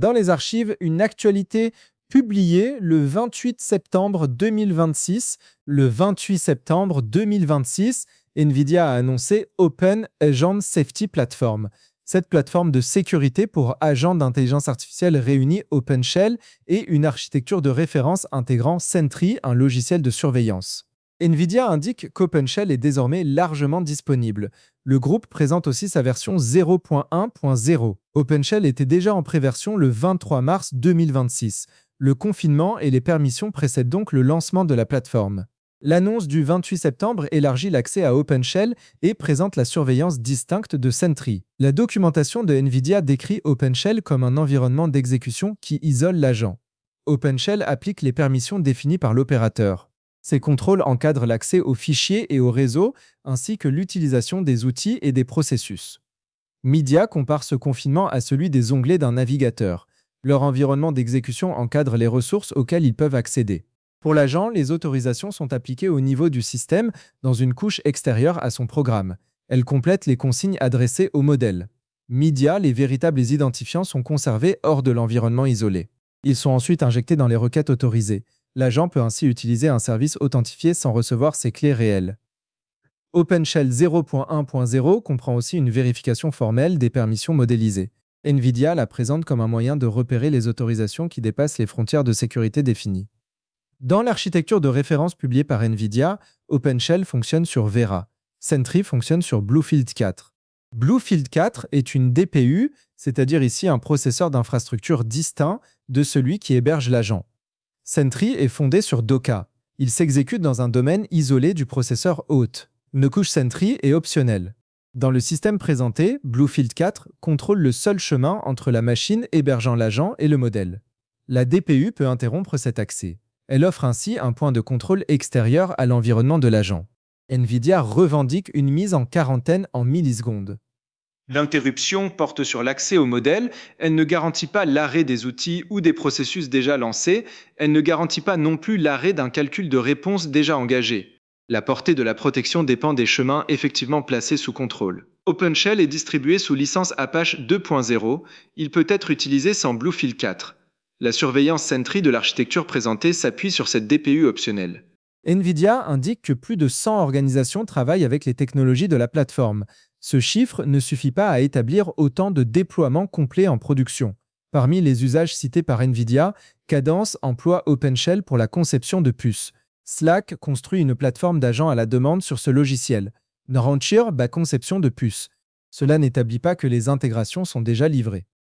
Dans les archives, une actualité publiée le 28 septembre 2026. Le 28 septembre 2026, NVIDIA a annoncé Open Agent Safety Platform. Cette plateforme de sécurité pour agents d'intelligence artificielle réunit OpenShell et une architecture de référence intégrant Sentry, un logiciel de surveillance. NVIDIA indique qu'OpenShell est désormais largement disponible. Le groupe présente aussi sa version 0.1.0. OpenShell était déjà en préversion le 23 mars 2026. Le confinement et les permissions précèdent donc le lancement de la plateforme. L'annonce du 28 septembre élargit l'accès à OpenShell et présente la surveillance distincte de Sentry. La documentation de NVIDIA décrit OpenShell comme un environnement d'exécution qui isole l'agent. OpenShell applique les permissions définies par l'opérateur. Ces contrôles encadrent l'accès aux fichiers et aux réseaux, ainsi que l'utilisation des outils et des processus. Media compare ce confinement à celui des onglets d'un navigateur. Leur environnement d'exécution encadre les ressources auxquelles ils peuvent accéder. Pour l'agent, les autorisations sont appliquées au niveau du système, dans une couche extérieure à son programme. Elles complètent les consignes adressées au modèle. Media, les véritables identifiants sont conservés hors de l'environnement isolé. Ils sont ensuite injectés dans les requêtes autorisées. L'agent peut ainsi utiliser un service authentifié sans recevoir ses clés réelles. OpenShell 0.1.0 comprend aussi une vérification formelle des permissions modélisées. NVIDIA la présente comme un moyen de repérer les autorisations qui dépassent les frontières de sécurité définies. Dans l'architecture de référence publiée par NVIDIA, OpenShell fonctionne sur Vera. Sentry fonctionne sur Bluefield 4. Bluefield 4 est une DPU, c'est-à-dire ici un processeur d'infrastructure distinct de celui qui héberge l'agent. Sentry est fondé sur Docker. Il s'exécute dans un domaine isolé du processeur hôte. Une couche Sentry est optionnelle. Dans le système présenté, Bluefield 4 contrôle le seul chemin entre la machine hébergeant l'agent et le modèle. La DPU peut interrompre cet accès. Elle offre ainsi un point de contrôle extérieur à l'environnement de l'agent. NVIDIA revendique une mise en quarantaine en millisecondes. L'interruption porte sur l'accès au modèle, elle ne garantit pas l'arrêt des outils ou des processus déjà lancés, elle ne garantit pas non plus l'arrêt d'un calcul de réponse déjà engagé. La portée de la protection dépend des chemins effectivement placés sous contrôle. OpenShell est distribué sous licence Apache 2.0, il peut être utilisé sans Bluefield 4. La surveillance Sentry de l'architecture présentée s'appuie sur cette DPU optionnelle. NVIDIA indique que plus de 100 organisations travaillent avec les technologies de la plateforme. Ce chiffre ne suffit pas à établir autant de déploiements complets en production. Parmi les usages cités par NVIDIA, Cadence emploie OpenShell pour la conception de puces. Slack construit une plateforme d'agents à la demande sur ce logiciel. Rancher bat conception de puces. Cela n'établit pas que les intégrations sont déjà livrées.